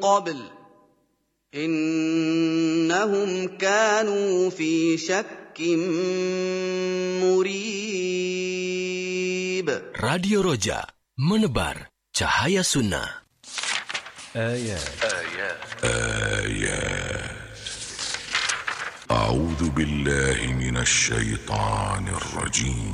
قبل إنهم كانوا في شك مريب. Radio Roja, menebar cahaya sunnah. آيات أعوذ بالله من الشيطان الرجيم